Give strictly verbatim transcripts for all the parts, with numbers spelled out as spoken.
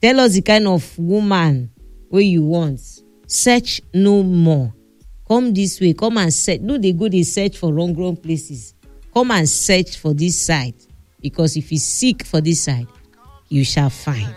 Tell us the kind of woman where you want. Search no more. Come this way. Come and search. No, they go, they search for wrong, wrong places. Come and search for this side. Because if you seek for this side, you shall find.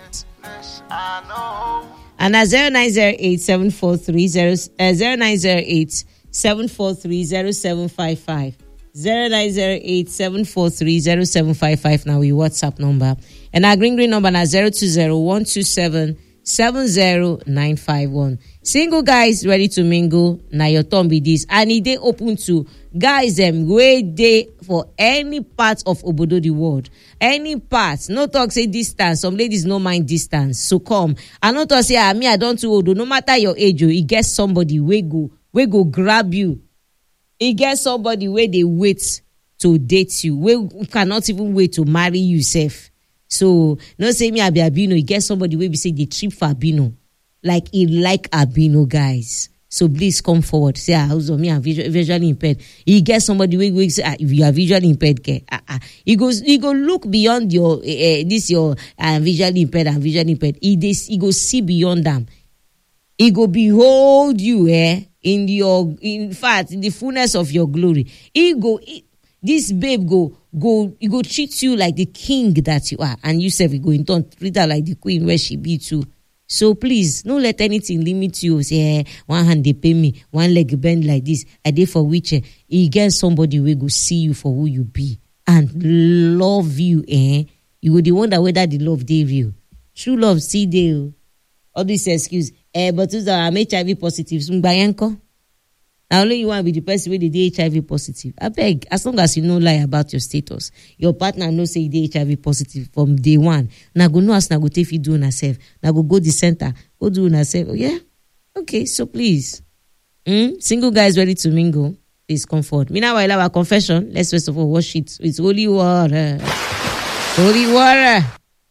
And at zero nine zero eight seven four three zero zero nine zero eight seven four three zero seven five five. zero nine zero eight seven four three zero seven five five now your WhatsApp number. And our green green number na zero two zero one two seven seven zero nine five one. Single guys ready to mingle. Now your turn be this. And it they open to guys them way they for any part of Obodo the world. Any part. No talk say distance. Some ladies no mind distance. So come. And not talk say ah, me I don't too old. No matter your age, you get somebody we go we go grab you. You get somebody where they wait to date you. We cannot even wait to marry you safe. So no say me I be albino. You get somebody where we say they trip for albino. Like he like albino guys. So please come forward. Say ah, how's me I'm visually, visually impaired. You get somebody where we say ah, if you are visually impaired, care. Ah ah. He goes he go look beyond your uh, this your uh, visually impaired and visually impaired. He this he go see beyond them. He go behold you eh in your in fact in the fullness of your glory. He go he, this babe go go he go treat you like the king that you are, and you self go in turn treat her like the queen where she be too. So please, don't let anything limit you. Say, eh, one hand they pay me, one leg bend like this. I did for which you get somebody will go see you for who you be and love you. Eh, you would wonder whether the love they real. True love, see they all this excuse. Eh, but I'm H I V positive. Now only you want to be the person with the H I V positive. I beg, as long as you know lie about your status, your partner knows say the H I V positive from day one. Now go know us, now go take you do yourself. Now go go the center, go do yourself. Oh, yeah, okay. So please, mm? single guys ready to mingle, please come forward. Me now I love our confession. Let's first of all wash it with holy water. Holy water.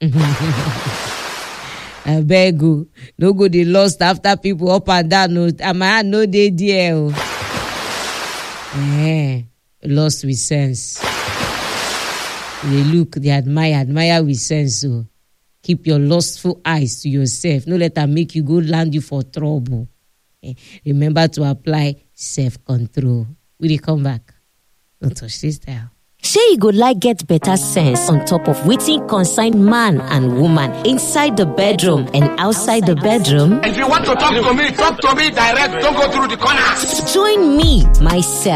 I beg you, no go they lost after people up and down. No, am I no they dear? Yeah, lost with sense. They look, they admire, admire with sense. So keep your lustful eyes to yourself. No let them make you go land you for trouble. Eh, remember to apply self-control. Will you come back? Don't touch this down. Shay you go like get better sense on top of waiting concern man and woman inside the bedroom and outside the bedroom. If you want to talk to me, talk to me direct. Don't go through the corner. Join me, myself.